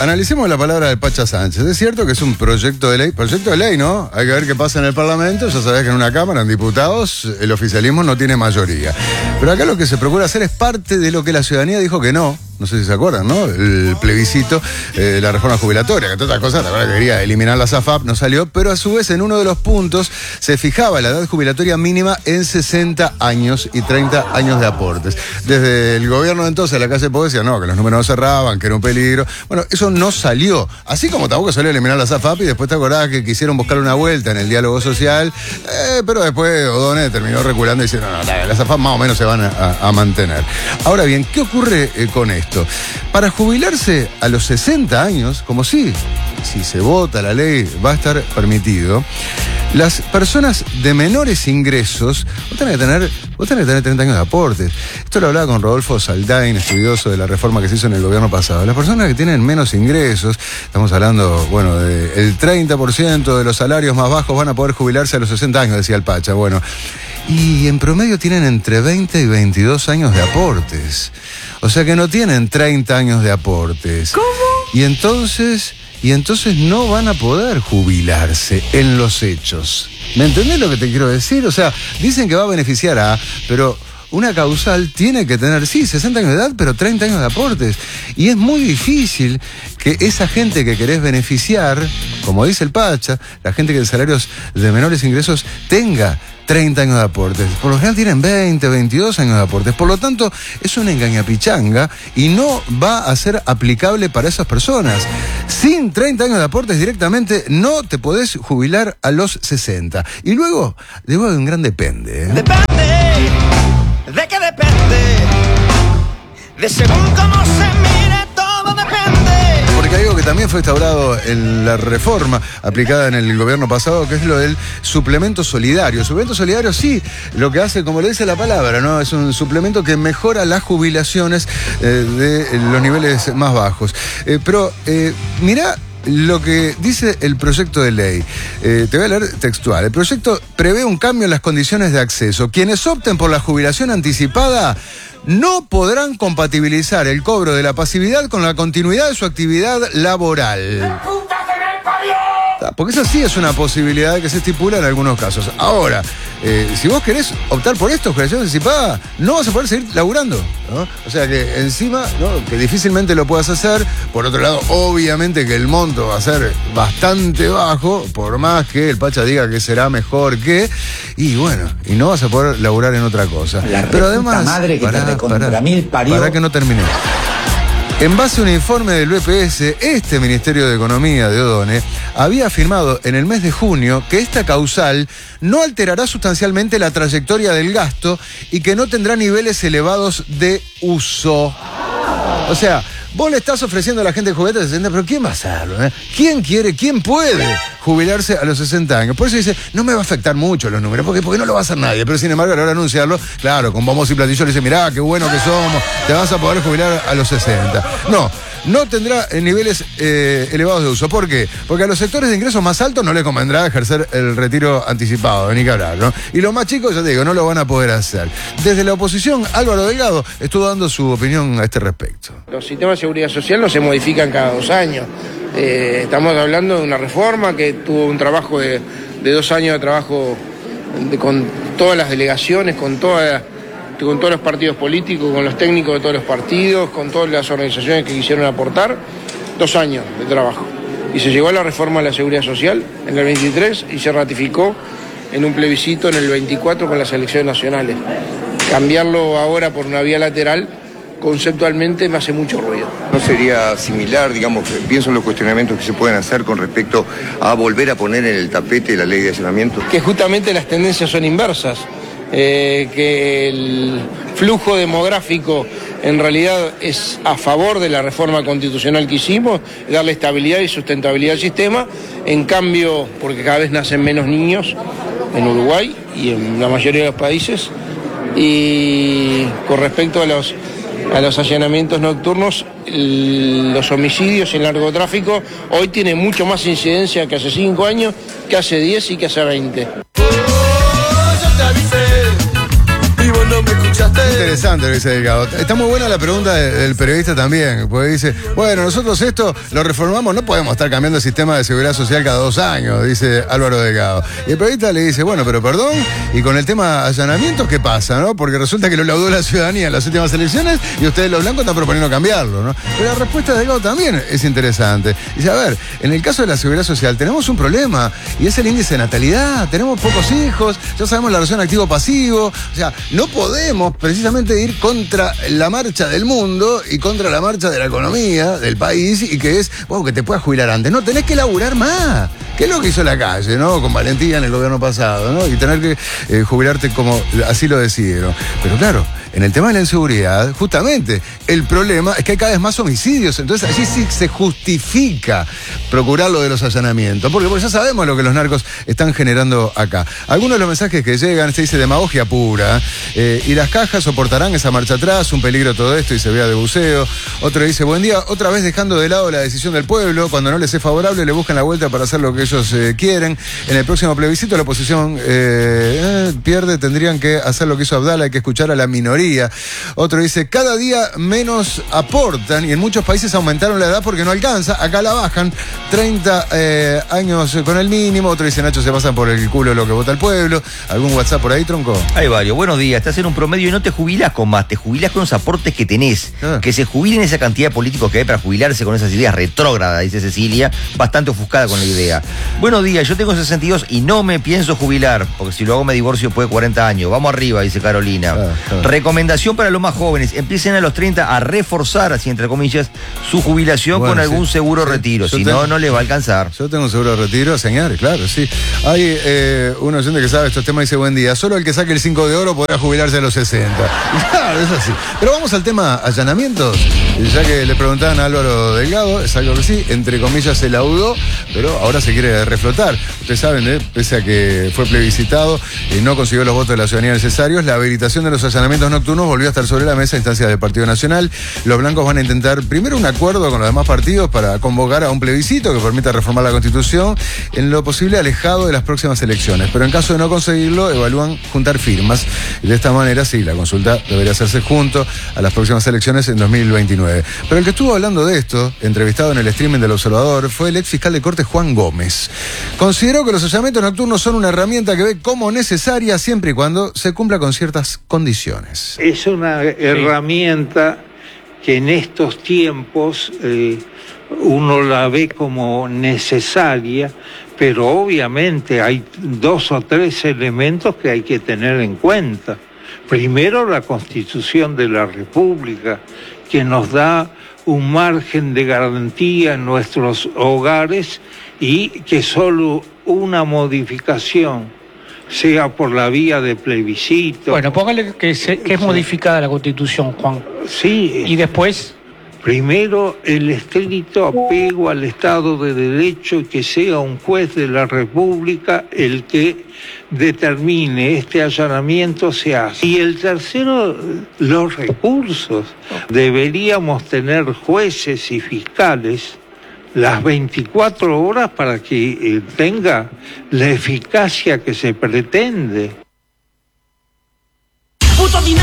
analicemos la palabra del Pacha Sánchez. Es cierto que es un proyecto de ley, ¿no? Hay que ver qué pasa en el Parlamento. Ya sabés que en una Cámara, en diputados, el oficialismo no tiene mayoría. Pero acá lo que se procura hacer es parte de lo que la ciudadanía dijo que no. No sé si se acuerdan, ¿no? El plebiscito, la reforma jubilatoria, que entre otras cosas, la verdad que quería eliminar la SAFAP, no salió, pero a su vez en uno de los puntos se fijaba la edad jubilatoria mínima en 60 años y 30 años de aportes. Desde el gobierno de entonces, la Calle Pou decía, no, que los números no cerraban, que era un peligro. Bueno, eso no salió. Así como tampoco salió a eliminar la SAFAP y después te acordás que quisieron buscar una vuelta en el diálogo social, pero después O'Donnell terminó reculando y diciendo, no, la SAFAP más o menos se van a mantener. Ahora bien, ¿qué ocurre con esto? Para jubilarse a los 60 años, como si se vota la ley, va a estar permitido, las personas de menores ingresos vos tenés que tener 30 años de aportes. Esto lo hablaba con Rodolfo Saldain, estudioso de la reforma que se hizo en el gobierno pasado. Las personas que tienen menos ingresos, estamos hablando, bueno, del 30% de los salarios más bajos van a poder jubilarse a los 60 años, decía el Pacha. Bueno, y en promedio tienen entre 20 y 22 años de aportes. O sea que no tienen 30 años de aportes. ¿Cómo? Y entonces no van a poder jubilarse en los hechos. ¿Me entendés lo que te quiero decir? O sea, dicen que va a beneficiar a, pero una causal tiene que tener, sí, 60 años de edad, pero 30 años de aportes. Y es muy difícil que esa gente que querés beneficiar, como dice el Pacha, la gente que de salarios de menores ingresos tenga 30 años de aportes. Por lo general tienen 20, 22 años de aportes. Por lo tanto, es una engañapichanga y no va a ser aplicable para esas personas. Sin 30 años de aportes directamente no te podés jubilar a los 60. Y luego de un gran depende. Depende. ¿De qué depende? De según cómo se mire, todo depende. Porque hay algo que también fue instaurado en la reforma aplicada en el gobierno pasado, que es lo del suplemento solidario. El suplemento solidario sí, lo que hace, como le dice la palabra, ¿no? Es un suplemento que mejora las jubilaciones de los niveles más bajos. Pero mirá lo que dice el proyecto de ley. Te voy a leer textual. El proyecto prevé un cambio en las condiciones de acceso. Quienes opten por la jubilación anticipada no podrán compatibilizar el cobro de la pasividad con la continuidad de su actividad laboral. Porque eso sí es una posibilidad que se estipula en algunos casos. Ahora, si vos querés optar por esto, jubilación anticipada, no vas a poder seguir laburando, ¿no? O sea que encima, ¿no?, que difícilmente lo puedas hacer. Por otro lado, obviamente que el monto va a ser bastante bajo, por más que el Pacha diga que será mejor que, y bueno, y no vas a poder laburar en otra cosa. Pero además, madre que para que no termine. En base a un informe del BPS, este Ministerio de Economía de O'Donnell había afirmado en el mes de junio que esta causal no alterará sustancialmente la trayectoria del gasto y que no tendrá niveles elevados de uso. O sea, vos le estás ofreciendo a la gente jubilada de 60, pero ¿quién va a hacerlo? ¿Quién puede jubilarse a los 60 años? Por eso dice, no me va a afectar mucho los números, porque no lo va a hacer nadie. Pero sin embargo, a la hora de anunciarlo, claro, con bombos y platillos le dice, mirá, qué bueno que somos, te vas a poder jubilar a los 60. No tendrá niveles elevados de uso. ¿Por qué? Porque a los sectores de ingresos más altos no les convendrá ejercer el retiro anticipado, ni que hablar, ¿no? Y los más chicos, ya te digo, no lo van a poder hacer. Desde la oposición, Álvaro Delgado estuvo dando su opinión a este respecto. Los sistemas de seguridad social no se modifican cada 2 años. Estamos hablando de una reforma que tuvo un trabajo de 2 años de trabajo con todas las delegaciones, con todos los partidos políticos, con los técnicos de todos los partidos, con todas las organizaciones que quisieron aportar, 2 años de trabajo. Y se llegó a la reforma de la seguridad social en el 23 y se ratificó en un plebiscito en el 24 con las elecciones nacionales. Cambiarlo ahora por una vía lateral conceptualmente me hace mucho ruido. ¿No sería similar, digamos, pienso en los cuestionamientos que se pueden hacer con respecto a volver a poner en el tapete la ley de aislamiento? Que justamente las tendencias son inversas. Que el flujo demográfico en realidad es a favor de la reforma constitucional que hicimos, darle estabilidad y sustentabilidad al sistema. En cambio, porque cada vez nacen menos niños en Uruguay y en la mayoría de los países, y con respecto a los allanamientos nocturnos, los homicidios y el narcotráfico hoy tienen mucho más incidencia que hace 5 años, que hace 10 y que hace 20. no me escuchaste. Interesante lo que dice Delgado. Está muy buena la pregunta del periodista también, porque dice, bueno, nosotros esto lo reformamos, no podemos estar cambiando el sistema de seguridad social cada 2 años, dice Álvaro Delgado. Y el periodista le dice, bueno, pero perdón, y con el tema allanamientos, ¿qué pasa, no? Porque resulta que lo laudó la ciudadanía en las últimas elecciones y ustedes los blancos están proponiendo cambiarlo, ¿no? Pero la respuesta de Delgado también es interesante. Dice, a ver, en el caso de la seguridad social tenemos un problema y es el índice de natalidad, tenemos pocos hijos, ya sabemos la relación activo-pasivo, o sea, no podemos precisamente ir contra la marcha del mundo y contra la marcha de la economía del país y que es, bueno, que te puedas jubilar antes. No, tenés que laburar más. ¿Qué es lo que hizo la calle, no? Con valentía en el gobierno pasado, ¿no? Y tener que jubilarte como así lo decidieron. Pero claro, en el tema de la inseguridad, justamente, el problema es que hay cada vez más homicidios. Entonces allí sí se justifica procurar lo de los allanamientos. Porque ya sabemos lo que los narcos están generando acá. Algunos de los mensajes que llegan, se dice demagogia pura. Y las cajas soportarán esa marcha atrás, un peligro todo esto y se vea de buceo. Otro dice, buen día, otra vez dejando de lado la decisión del pueblo. Cuando no les es favorable, le buscan la vuelta para hacer lo que ellos quieren. En el próximo plebiscito la oposición pierde, tendrían que hacer lo que hizo Abdala, hay que escuchar a la minoría. Otro dice, cada día menos aportan y en muchos países aumentaron la edad porque no alcanza, acá la bajan, 30 años con el mínimo. Otro dice, Nacho, se pasan por el culo lo que vota el pueblo. ¿Algún WhatsApp por ahí, Tronco? Hay varios. Buenos días, estás en un promedio y no te jubilás con más, te jubilás con los aportes que tenés. Que se jubilen esa cantidad de políticos que hay para jubilarse con esas ideas retrógradas, dice Cecilia, bastante ofuscada con la idea. Buenos días, yo tengo 62 y no me pienso jubilar, porque si lo hago me divorcio después de 40 años. Vamos arriba, dice Carolina. Recomendación para los más jóvenes, empiecen a los 30 a reforzar, así entre comillas, su jubilación con algún seguro retiro, si no, no les va a alcanzar. Yo tengo un seguro de retiro, señores, claro, sí. Hay un oyente que sabe estos temas y dice, buen día, solo el que saque el 5 de oro podrá jubilarse a los 60. Claro, es así. Pero vamos al tema allanamientos, ya que le preguntaban a Álvaro Delgado, es algo que sí, entre comillas se laudó, pero ahora se quiere reflotar. Ustedes saben, pese a que fue plebiscitado y no consiguió los votos de la ciudadanía necesarios, la habilitación de los allanamientos nocturnos volvió a estar sobre la mesa a instancias del Partido Nacional. Los blancos van a intentar primero un acuerdo con los demás partidos para convocar a un plebiscito que permita reformar la Constitución, en lo posible alejado de las próximas elecciones. Pero en caso de no conseguirlo, evalúan juntar firmas. Y de esta manera, sí, la consulta debería hacerse junto a las próximas elecciones en 2029. Pero el que estuvo hablando de esto, entrevistado en el streaming del Observador, fue el ex fiscal de Corte Juan Gómez. Consideró que los allanamientos nocturnos son una herramienta que ve como necesaria siempre y cuando se cumpla con ciertas condiciones. Es una herramienta que en estos tiempos uno la ve como necesaria, pero obviamente hay 2 o 3 elementos que hay que tener en cuenta. Primero, la Constitución de la República, que nos da un margen de garantía en nuestros hogares y que solo una modificación, sea por la vía de plebiscito. Bueno, póngale que es modificada la Constitución, Juan. Sí. Y después... Primero, el estricto apego al Estado de Derecho y que sea un juez de la República el que determine este allanamiento se hace. Y el tercero, los recursos. Deberíamos tener jueces y fiscales las 24 horas para que tenga la eficacia que se pretende. Puto dinero.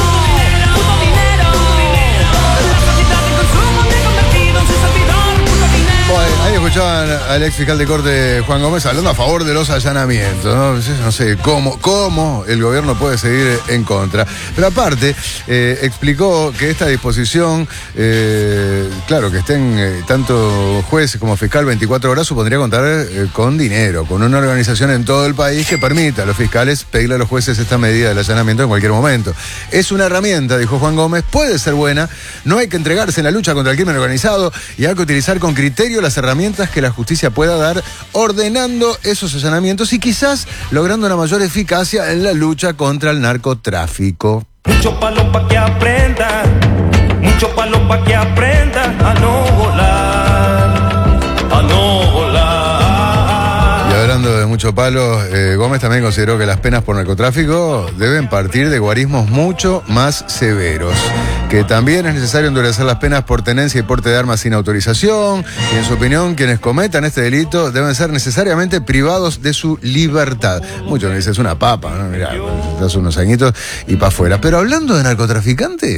Ahí escuchaban al ex fiscal de Corte Juan Gómez hablando a favor de los allanamientos, ¿no? No sé cómo el gobierno puede seguir en contra. Pero aparte, explicó que esta disposición, claro, que estén tanto jueces como fiscal 24 horas, supondría contar con dinero, con una organización en todo el país que permita a los fiscales pedirle a los jueces esta medida del allanamiento en cualquier momento. Es una herramienta, dijo Juan Gómez, puede ser buena, no hay que entregarse en la lucha contra el crimen organizado y hay que utilizar con criterio las herramientas que la justicia pueda dar, ordenando esos allanamientos y quizás logrando una mayor eficacia en la lucha contra el narcotráfico. Mucho palo pa' que aprenda, mucho palo pa' que aprenda a no volar, a no volar. Y hablando de mucho Nacho Palo Gómez también consideró que las penas por narcotráfico deben partir de guarismos mucho más severos. Que también es necesario endurecer las penas por tenencia y porte de armas sin autorización. Y en su opinión, quienes cometan este delito deben ser necesariamente privados de su libertad. Muchos me dicen, es una papa, ¿no? Mirá, das unos añitos y para afuera. Pero hablando de narcotraficantes...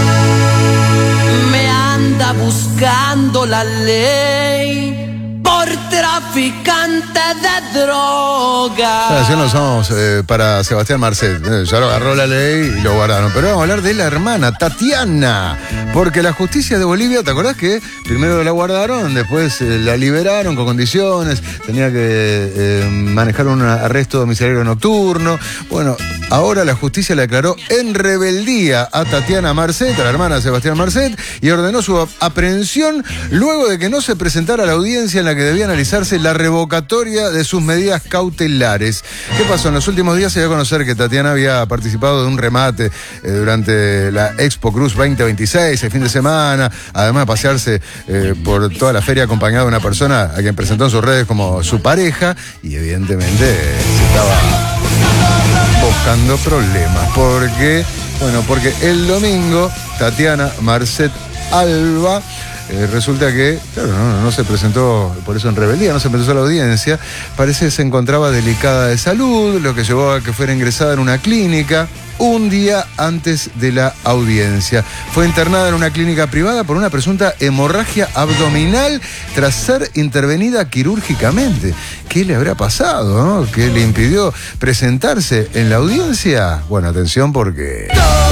Me anda buscando la ley por traficante de droga. La canción lo usamos para Sebastián Marcet. Ya lo agarró la ley y lo guardaron. Pero vamos a hablar de la hermana, Tatiana. Porque la justicia de Bolivia, ¿te acordás que primero la guardaron, después la liberaron con condiciones? Tenía que manejar un arresto domiciliario nocturno. Bueno, ahora la justicia le declaró en rebeldía a Tatiana Marcet, a la hermana de Sebastián Marcet, y ordenó su aprehensión luego de que no se presentara a la audiencia en la que debía analizarse la revocatoria de sus medidas cautelares. ¿Qué pasó? En los últimos días se dio a conocer que Tatiana había participado de un remate durante la Expo Cruz 2026, el fin de semana, además de pasearse por toda la feria acompañada de una persona a quien presentó en sus redes como su pareja, y evidentemente se estaba buscando problemas. Porque el domingo Tatiana Marcet Alba resulta que, claro, no se presentó, por eso en rebeldía, no se presentó a la audiencia. Parece que se encontraba delicada de salud, lo que llevó a que fuera ingresada en una clínica un día antes de la audiencia. Fue internada en una clínica privada por una presunta hemorragia abdominal tras ser intervenida quirúrgicamente. ¿Qué le habrá pasado, no? ¿Qué le impidió presentarse en la audiencia? Bueno, atención porque...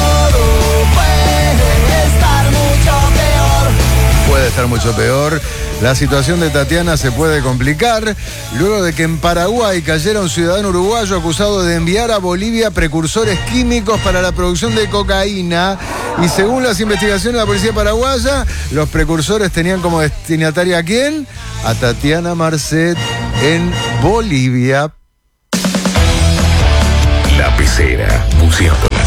puede estar mucho peor. La situación de Tatiana se puede complicar luego de que en Paraguay cayera un ciudadano uruguayo acusado de enviar a Bolivia precursores químicos para la producción de cocaína. Y según las investigaciones de la policía paraguaya, los precursores tenían como destinataria ¿a quién? A Tatiana Marcet en Bolivia. La Pecera, buscando